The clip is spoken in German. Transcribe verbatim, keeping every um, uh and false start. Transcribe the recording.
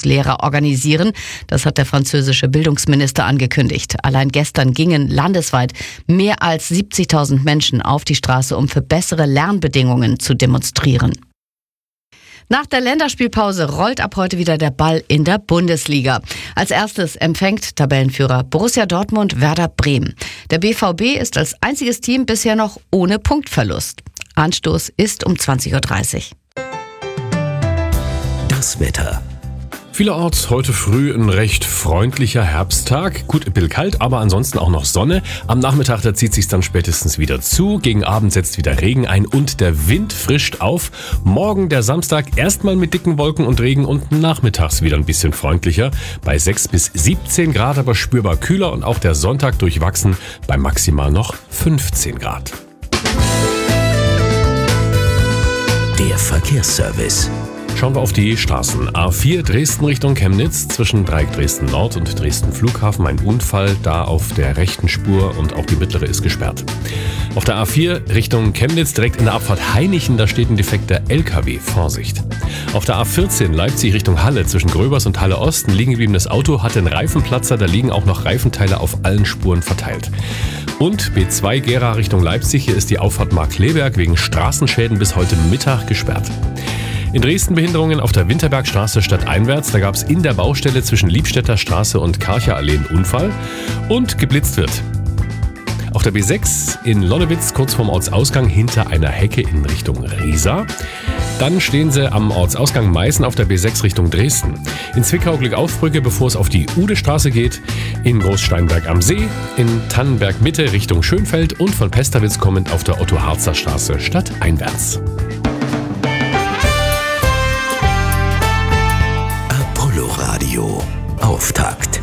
Volkslehrer organisieren. Das hat der französische Bildungsminister angekündigt. Allein gestern gingen landesweit mehr als siebzigtausend Menschen auf die Straße, um für bessere Lernbedingungen zu demonstrieren. Nach der Länderspielpause rollt ab heute wieder der Ball in der Bundesliga. Als erstes empfängt Tabellenführer Borussia Dortmund Werder Bremen. Der B V B ist als einziges Team bisher noch ohne Punktverlust. Anstoß ist um zwanzig Uhr dreißig. Das Wetter. Vielerorts heute früh ein recht freundlicher Herbsttag. Gut, ein bisschen kalt, aber ansonsten auch noch Sonne. Am Nachmittag, da zieht sich's dann spätestens wieder zu. Gegen Abend setzt wieder Regen ein und der Wind frischt auf. Morgen, der Samstag, erstmal mit dicken Wolken und Regen und nachmittags wieder ein bisschen freundlicher. Bei sechs bis siebzehn Grad, aber spürbar kühler und auch der Sonntag durchwachsen bei maximal noch fünfzehn Grad. Der Verkehrsservice. Schauen wir auf die Straßen. A vier Dresden Richtung Chemnitz, zwischen Dreieck Dresden Nord und Dresden Flughafen ein Unfall, da auf der rechten Spur und auch die mittlere ist gesperrt. Auf der A vier Richtung Chemnitz, direkt in der Abfahrt Hainichen, da steht ein defekter L K W, Vorsicht. Auf der A vierzehn Leipzig Richtung Halle, zwischen Gröbers und Halle Ost, ein liegen gebliebenes Auto hatte einen Reifenplatzer, da liegen auch noch Reifenteile auf allen Spuren verteilt. Und B zwei Gera Richtung Leipzig, hier ist die Auffahrt Markkleeberg wegen Straßenschäden bis heute Mittag gesperrt. In Dresden Behinderungen auf der Winterbergstraße stadteinwärts. Da gab es in der Baustelle zwischen Liebstädter Straße und Karcher Allee einen Unfall und geblitzt wird. Auf der B sechs in Lonnewitz kurz vorm Ortsausgang hinter einer Hecke in Richtung Riesa. Dann stehen sie am Ortsausgang Meißen auf der B sechs Richtung Dresden. In Zwickau Glückaufbrücke, bevor es auf die Udestraße geht. In Großsteinberg am See. In Tannenberg Mitte Richtung Schönfeld und von Pesterwitz kommend auf der Otto-Harzer Straße stadteinwärts. Apollo Radio. Auftakt.